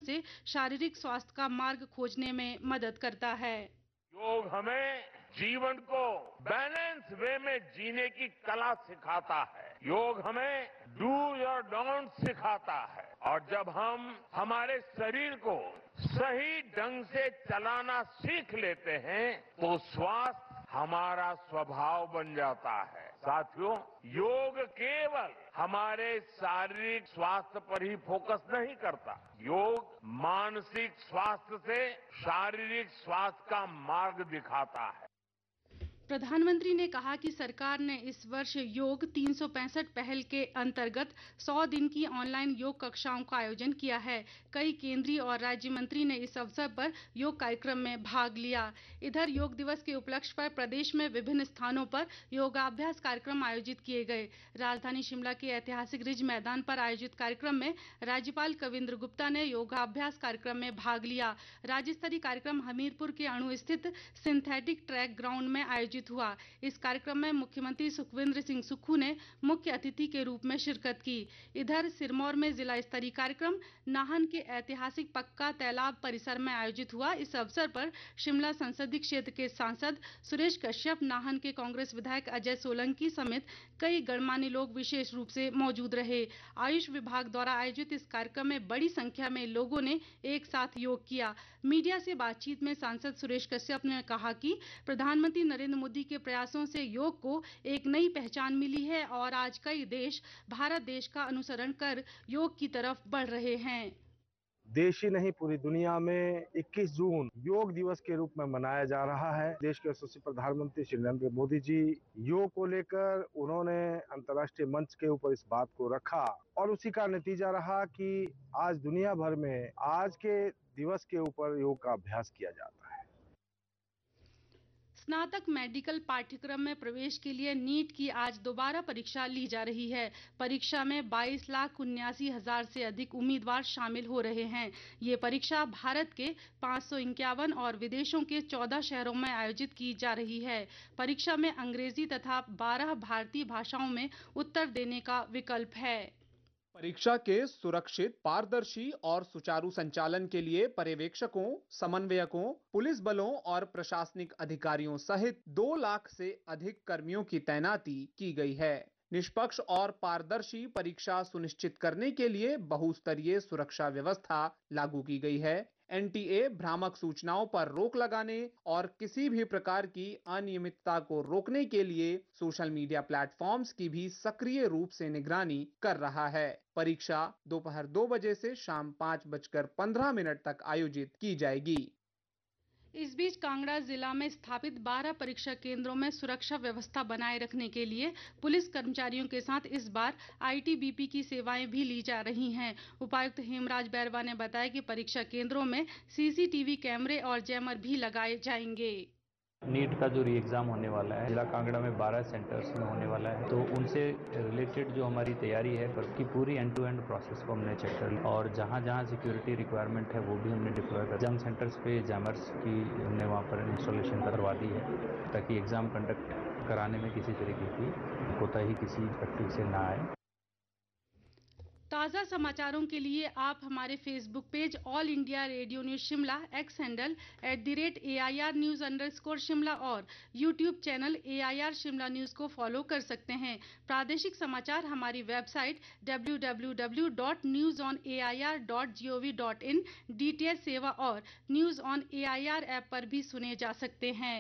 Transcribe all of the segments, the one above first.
से शारीरिक स्वास्थ्य का मार्ग खोजने में मदद करता है। योग हमें जीवन को बैलेंस वे में जीने की कला सिखाता है। योग हमें डू और डोंट सिखाता है और जब हम हमारे शरीर को सही ढंग से चलाना सीख लेते हैं तो स्वास्थ्य हमारा स्वभाव बन जाता है। साथियों, योग केवल हमारे शारीरिक स्वास्थ्य पर ही फोकस नहीं करता। योग मानसिक स्वास्थ्य से शारीरिक स्वास्थ्य का मार्ग दिखाता है। प्रधानमंत्री ने कहा कि सरकार ने इस वर्ष योग 365 पहल के अंतर्गत 100 दिन की ऑनलाइन योग कक्षाओं का आयोजन किया है। कई केंद्रीय और राज्य मंत्री ने इस अवसर पर योग कार्यक्रम में भाग लिया। इधर योग दिवस के उपलक्ष्य पर प्रदेश में विभिन्न स्थानों पर योगाभ्यास कार्यक्रम आयोजित किए गए। राजधानी शिमला के ऐतिहासिक रिज मैदान पर आयोजित कार्यक्रम में राज्यपाल कविंद्र गुप्ता ने योगाभ्यास कार्यक्रम में भाग लिया। राज्य स्तरीय कार्यक्रम हमीरपुर के अणु स्थित सिंथेटिक ट्रैक ग्राउंड में आयोजित हुआ। इस कार्यक्रम में मुख्यमंत्री सुखविंद्र सिंह सुक्खू ने मुख्य अतिथि के रूप में शिरकत की। इधर सिरमौर में जिला स्तरीय कार्यक्रम नाहन के ऐतिहासिक पक्का तालाब परिसर में आयोजित हुआ। इस अवसर पर शिमला संसदीय क्षेत्र के सांसद सुरेश कश्यप, नाहन के कांग्रेस विधायक अजय सोलंकी समेत कई गणमान्य लोग विशेष रूप से मौजूद रहे। आयुष विभाग द्वारा आयोजित इस कार्यक्रम में बड़ी संख्या में लोगों ने एक साथ योग किया। मीडिया से बातचीत में सांसद सुरेश कश्यप ने कहा कि प्रधानमंत्री नरेंद्र मोदी के प्रयासों से योग को एक नई पहचान मिली है और आज कई देश भारत देश का अनुसरण कर योग की तरफ बढ़ रहे हैं। देश ही नहीं पूरी दुनिया में 21 जून योग दिवस के रूप में मनाया जा रहा है। देश के यशस्वी प्रधानमंत्री श्री नरेंद्र मोदी जी योग को लेकर उन्होंने अंतर्राष्ट्रीय मंच के ऊपर इस बात को रखा और उसी का नतीजा रहा कि आज दुनिया भर में आज के दिवस के ऊपर योग का अभ्यास किया जाता है। स्नातक मेडिकल पाठ्यक्रम में प्रवेश के लिए नीट की आज दोबारा परीक्षा ली जा रही है। परीक्षा में 22,79,000 से अधिक उम्मीदवार शामिल हो रहे हैं। ये परीक्षा भारत के 551 और विदेशों के 14 शहरों में आयोजित की जा रही है। परीक्षा में अंग्रेजी तथा 12 भारतीय भाषाओं में उत्तर देने का विकल्प है। परीक्षा के सुरक्षित, पारदर्शी और सुचारू संचालन के लिए पर्यवेक्षकों, समन्वयकों, पुलिस बलों और प्रशासनिक अधिकारियों सहित 2 लाख से अधिक कर्मियों की तैनाती की गई है। निष्पक्ष और पारदर्शी परीक्षा सुनिश्चित करने के लिए बहुस्तरीय सुरक्षा व्यवस्था लागू की गई है। एनटीए भ्रामक सूचनाओं पर रोक लगाने और किसी भी प्रकार की अनियमितता को रोकने के लिए सोशल मीडिया प्लेटफॉर्म्स की भी सक्रिय रूप से निगरानी कर रहा है। परीक्षा दोपहर 2 बजे से शाम 5:15 तक आयोजित की जाएगी। इस बीच कांगड़ा जिला में स्थापित 12 परीक्षा केंद्रों में सुरक्षा व्यवस्था बनाए रखने के लिए पुलिस कर्मचारियों के साथ इस बार आईटीबीपी की सेवाएं भी ली जा रही हैं। उपायुक्त हेमराज बैरवा ने बताया कि परीक्षा केंद्रों में सीसीटीवी कैमरे और जैमर भी लगाए जाएंगे। नीट का जो री एग्ज़ाम होने वाला है जिला कांगड़ा में 12 सेंटर्स में होने वाला है, तो उनसे रिलेटेड जो हमारी तैयारी है उसकी पूरी एंड टू एंड प्रोसेस को हमने चेक कर लिया और जहां जहां सिक्योरिटी रिक्वायरमेंट है वो भी हमने डिप्लॉय कर। एग्जाम सेंटर्स पे जैमर्स की हमने वहां पर इंस्टॉलेशन करवा दी है ताकि एग्ज़ाम कंडक्ट कराने में किसी तरीके की कोताही किसी व्यक्ति से ना आए। ताज़ा समाचारों के लिए आप हमारे Facebook page all India radio news Shimla, x handle @AIR News_शिमला और YouTube channel AIR Shimla news को फॉलो कर सकते हैं। प्रादेशिक समाचार हमारी वेबसाइट www.newsonair.gov.in, DTH सेवा और न्यूज़ ऑन AIR ऐप पर भी सुने जा सकते हैं।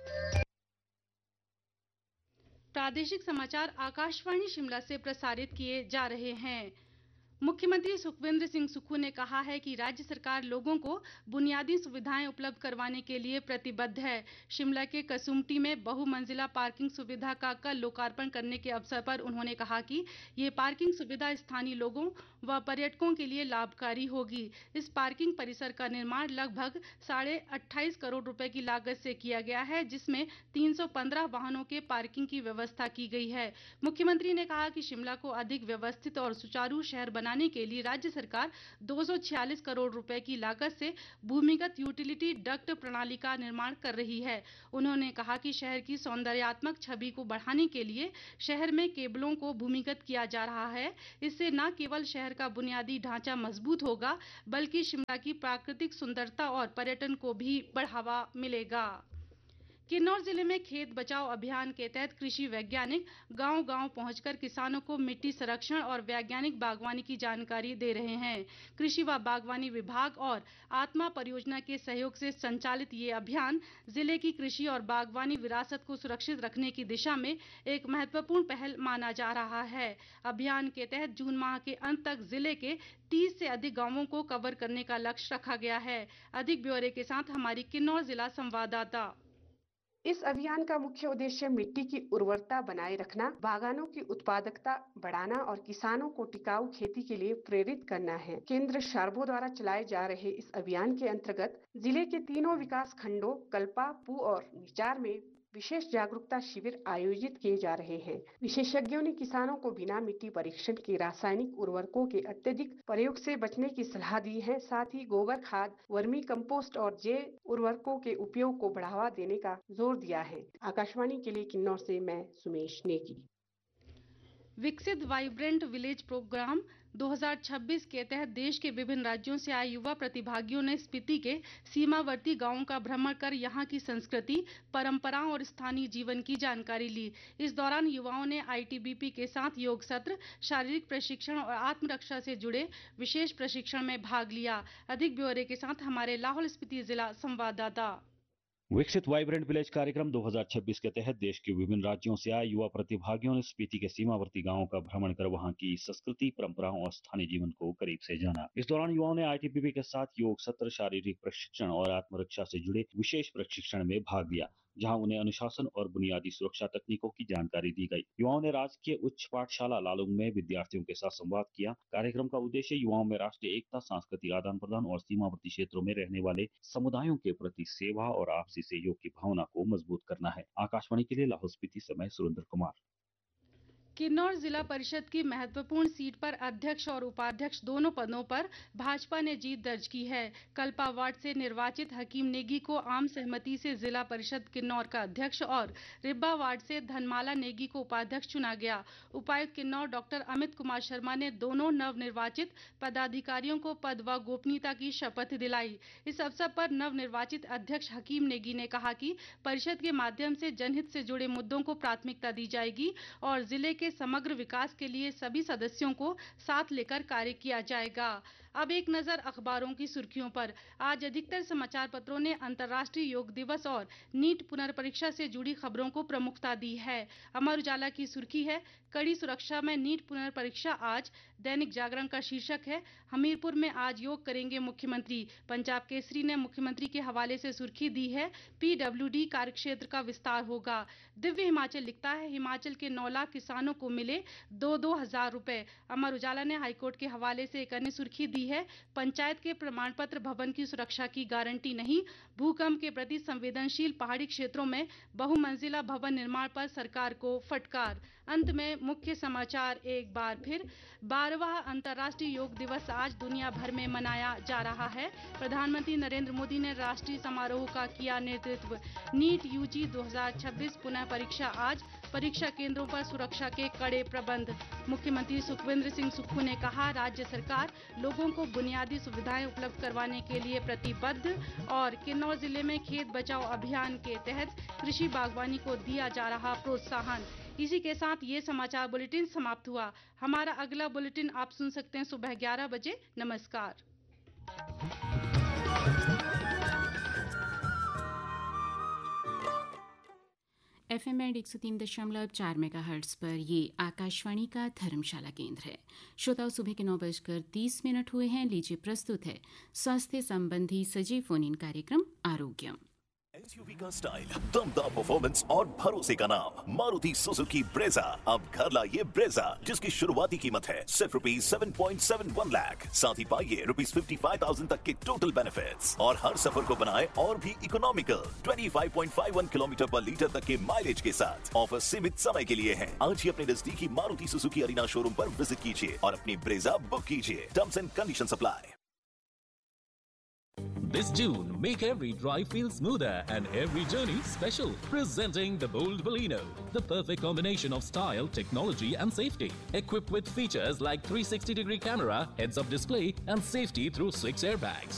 प्रादेशिक समाचार आकाशवाणी शिमला से प्रसारित किए जा रहे हैं। मुख्यमंत्री सुखविंद्र सिंह सुक्खू ने कहा है कि राज्य सरकार लोगों को बुनियादी सुविधाएं उपलब्ध करवाने के लिए प्रतिबद्ध है। शिमला के कसुम्पटी में बहुमंजिला पार्किंग सुविधा का कल लोकार्पण करने के अवसर पर उन्होंने कहा कि ये पार्किंग सुविधा स्थानीय लोगों व पर्यटकों के लिए लाभकारी होगी। इस पार्किंग परिसर का निर्माण लगभग 28.5 करोड़ रुपए की लागत से किया गया है, जिसमें 315 वाहनों के पार्किंग की व्यवस्था की गई है। मुख्यमंत्री ने कहा कि शिमला को अधिक व्यवस्थित और सुचारू शहर बनाने के लिए राज्य सरकार 246 करोड़ रुपए की लागत से भूमिगत यूटिलिटी डक्ट प्रणाली का निर्माण कर रही है। उन्होंने कहा कि शहर की सौंदर्यात्मक छवि को बढ़ाने के लिए शहर में केबलों को भूमिगत किया जा रहा है। इससे न केवल शहर का बुनियादी ढांचा मजबूत होगा, बल्कि शिमला की प्राकृतिक सुंदरता और पर्यटन को भी बढ़ावा मिलेगा। किन्नौर जिले में खेत बचाओ अभियान के तहत कृषि वैज्ञानिक गांव-गांव पहुंचकर किसानों को मिट्टी संरक्षण और वैज्ञानिक बागवानी की जानकारी दे रहे हैं। कृषि व बागवानी विभाग और आत्मा परियोजना के सहयोग से संचालित ये अभियान जिले की कृषि और बागवानी विरासत को सुरक्षित रखने की दिशा में एक महत्वपूर्ण पहल माना जा रहा है। अभियान के तहत जून माह के अंत तक जिले के 30 से अधिक गांवों को कवर करने का लक्ष्य रखा गया है। अधिक ब्यौरे के साथ हमारी किन्नौर जिला संवाददाता। इस अभियान का मुख्य उद्देश्य मिट्टी की उर्वरता बनाए रखना, बागानों की उत्पादकता बढ़ाना और किसानों को टिकाऊ खेती के लिए प्रेरित करना है। केंद्र शार्बो द्वारा चलाए जा रहे इस अभियान के अंतर्गत जिले के तीनों विकास खंडों कल्पा, पू और निचार में विशेष जागरूकता शिविर आयोजित किए जा रहे हैं। विशेषज्ञों ने किसानों को बिना मिट्टी परीक्षण के रासायनिक उर्वरकों के अत्यधिक प्रयोग से बचने की सलाह दी है। साथ ही गोबर खाद, वर्मी कंपोस्ट और जैव उर्वरकों के उपयोग को बढ़ावा देने का जोर दिया है। आकाशवाणी के लिए किन्नौर से मैं सुमेश नेगी। विकसित वाइब्रेंट विलेज प्रोग्राम 2026 के तहत देश के विभिन्न राज्यों से आए युवा प्रतिभागियों ने स्पीति के सीमावर्ती गांवों का भ्रमण कर यहां की संस्कृति, परंपराओं और स्थानीय जीवन की जानकारी ली। इस दौरान युवाओं ने आईटीबीपी के साथ योग सत्र, शारीरिक प्रशिक्षण और आत्मरक्षा से जुड़े विशेष प्रशिक्षण में भाग लिया। अधिक ब्यौरे के साथ हमारे लाहौल स्पीति जिला संवाददाता। विकसित वाइब्रेंट विलेज कार्यक्रम 2026 के तहत देश के विभिन्न राज्यों से आए युवा प्रतिभागियों ने स्पीति के सीमावर्ती गांवों का भ्रमण कर वहां की संस्कृति, परंपराओं और स्थानीय जीवन को करीब से जाना। इस दौरान युवाओं ने आईटीबीपी के साथ योग सत्र, शारीरिक प्रशिक्षण और आत्मरक्षा से जुड़े विशेष प्रशिक्षण में भाग लिया, जहां उन्हें अनुशासन और बुनियादी सुरक्षा तकनीकों की जानकारी दी गई। युवाओं ने राजकीय उच्च पाठशाला लालुंग में विद्यार्थियों के साथ संवाद किया। कार्यक्रम का उद्देश्य युवाओं में राष्ट्रीय एकता, सांस्कृतिक आदान प्रदान और सीमावर्ती क्षेत्रों में रहने वाले समुदायों के प्रति सेवा और आपसी सहयोग की भावना को मजबूत करना है। आकाशवाणी के लिए लाहौल स्पीति से मैं सुरेंद्र कुमार। किन्नौर जिला परिषद की महत्वपूर्ण सीट पर अध्यक्ष और उपाध्यक्ष दोनों पदों पर भाजपा ने जीत दर्ज की है। कल्पा वार्ड से निर्वाचित हकीम नेगी को आम सहमति से जिला परिषद किन्नौर का अध्यक्ष और रिब्बा वार्ड से धनमाला नेगी को उपाध्यक्ष चुना गया। उपायुक्त किन्नौर डॉक्टर अमित कुमार शर्मा ने दोनों नवनिर्वाचित पदाधिकारियों को पद व गोपनीयता की शपथ दिलाई। इस अवसर पर नवनिर्वाचित अध्यक्ष हकीम नेगी ने कहा कि परिषद के माध्यम से जनहित से जुड़े मुद्दों को प्राथमिकता दी जाएगी और जिले के समग्र विकास के लिए सभी सदस्यों को साथ लेकर कार्य किया जाएगा। अब एक नजर अखबारों की सुर्खियों पर। आज अधिकतर समाचार पत्रों ने अंतर्राष्ट्रीय योग दिवस और नीट पुनर्परीक्षा से जुड़ी खबरों को प्रमुखता दी है। अमर उजाला की सुर्खी है, कड़ी सुरक्षा में नीट पुनर्परीक्षा आज। दैनिक जागरण का शीर्षक है, हमीरपुर में आज योग करेंगे मुख्यमंत्री। पंजाब केसरी ने मुख्यमंत्री के हवाले से सुर्खी दी है, पीडब्ल्यूडी कार्यक्षेत्र का विस्तार होगा। दिव्य हिमाचल लिखता है, हिमाचल के 9 लाख किसानों को मिले 2-2 हजार रुपए। अमर उजाला ने हाईकोर्ट के हवाले से एक अन्य सुर्खी दी है, पंचायत के प्रमाण पत्र भवन की सुरक्षा की गारंटी नहीं। भूकंप के प्रति संवेदनशील पहाड़ी क्षेत्रों में बहुमंजिला भवन निर्माण पर सरकार को फटकार। अंत में मुख्य समाचार एक बार फिर। 12वां अंतर्राष्ट्रीय योग दिवस आज दुनिया भर में मनाया जा रहा है। प्रधानमंत्री नरेंद्र मोदी ने राष्ट्रीय समारोह का किया नेतृत्व। नीट यूजी 2026 पुनः परीक्षा आज। परीक्षा केंद्रों पर सुरक्षा के कड़े प्रबंध। मुख्यमंत्री सुखविंदर सिंह सुक्खू ने कहा, राज्य सरकार लोगों को बुनियादी सुविधाएं उपलब्ध करवाने के लिए प्रतिबद्ध। और किन्नौर जिले में खेत बचाओ अभियान के तहत कृषि बागवानी को दिया जा रहा प्रोत्साहन। इसी के साथ ये समाचार बुलेटिन समाप्त हुआ। हमारा अगला बुलेटिन आप सुन सकते हैं सुबह 11 बजे। नमस्कार। FM बैंड 103.4 मेगाहर्ट्ज पर ये आकाशवाणी का धर्मशाला केंद्र है। श्रोताओं, सुबह के 9:30 हुए हैं। लीजिए प्रस्तुत है स्वास्थ्य संबंधी सजीव फोन इन कार्यक्रम आरोग्यम। एसयूवी का स्टाइल, दमदार परफॉर्मेंस और भरोसे का नाम मारुति सुजुकी ब्रेजा। अब घर लाइए ब्रेजा, जिसकी शुरुआती कीमत है सिर्फ ₹7.71 लाख। साथ ही पाइए ₹55,000 तक के टोटल बेनिफिट्स और हर सफर को बनाए और भी इकोनॉमिकल। 25.51 किलोमीटर पर लीटर तक के माइलेज के साथ ऑफर सीमित समय के लिए है। आज ही अपने नजदीकी मारुति सुजुकी अरीना शोरूम पर विजिट कीजिए और अपनी ब्रेजा बुक कीजिए। Terms and conditions apply. This June, make every drive feel smoother and every journey special. Presenting the Bold Baleno, the perfect combination of style, technology and safety. Equipped with features like 360-degree camera, heads-up display and safety through 6 airbags.